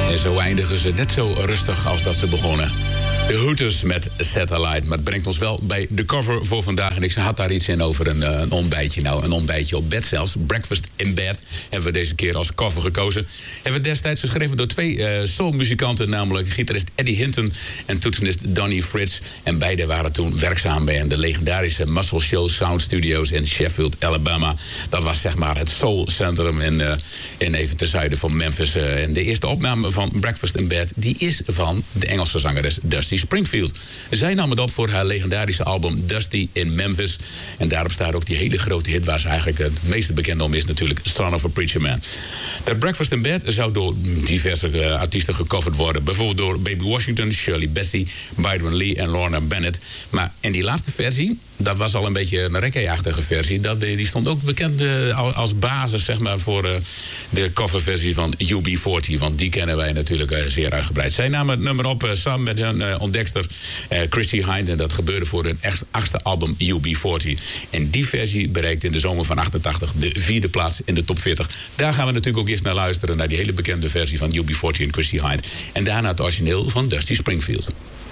En zo eindigen ze net zo rustig als dat ze begonnen. De Hooters met Satellite. Maar het brengt ons wel bij de cover voor vandaag. En ik had daar iets in over een ontbijtje. Nou, een ontbijtje op bed zelfs. Breakfast in Bed hebben we deze keer als cover gekozen. Hebben we destijds geschreven door twee soulmuzikanten. Namelijk gitarist Eddie Hinton en toetsenist Donnie Fritz. En beide waren toen werkzaam bij de legendarische Muscle Shoals Sound Studios in Sheffield, Alabama. Dat was zeg maar het soulcentrum in even ten zuiden van Memphis. En de eerste opname van Breakfast in Bed, die is van de Engelse zangeres Dusty Springfield. Zij nam het op voor haar legendarische album Dusty in Memphis. En daarop staat ook die hele grote hit waar ze eigenlijk het meeste bekend om is natuurlijk Son of a Preacher Man. Dat Breakfast in Bed zou door diverse artiesten gecoverd worden. Bijvoorbeeld door Baby Washington, Shirley Bassey, Byron Lee en Lorna Bennett. Maar in die laatste versie, dat was al een beetje een reggae-achtige versie. Die stond ook bekend als basis zeg maar, voor de coverversie van UB40. Want die kennen wij natuurlijk zeer uitgebreid. Zij namen het nummer op samen met hun ontdekster Chrissy Hind. En dat gebeurde voor hun 8e album UB40. En die versie bereikte in de zomer van 88 de 4e plaats in de top 40. Daar gaan we natuurlijk ook eerst naar luisteren. Naar die hele bekende versie van UB40 en Chrissy Hind. En daarna het origineel van Dusty Springfield.